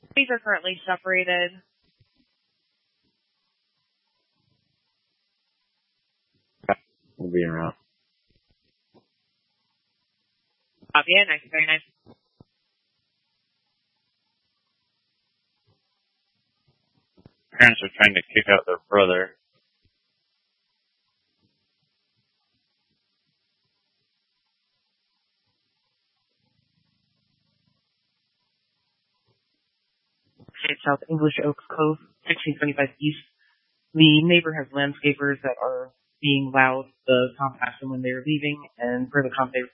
These are currently separated. We'll be en route. Yeah, nice, very nice. Parents are trying to kick out their brother. South English Oaks Cove, 1625 East. The neighbor has landscapers that are being loud. The comp asked them when they were leaving, and for the comp, they...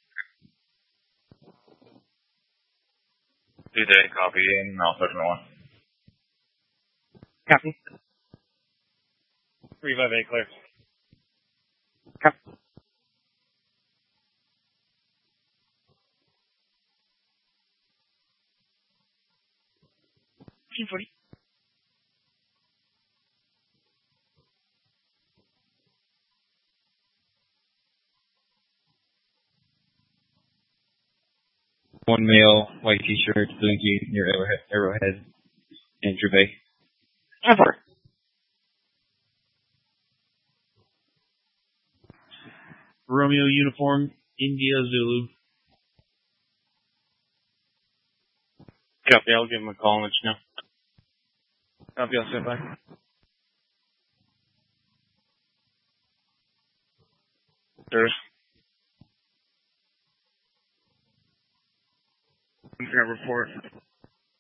Tuesday, copy, and I'll start one. Copy. 358 clear. Copy. T40. One male, white t-shirt, blinky near Arrowhead, and Gervais. Over. Romeo uniform, India Zulu. Copy, I'll give him a call and let you know. Copy, I'll step back. Sure. I'm going to report.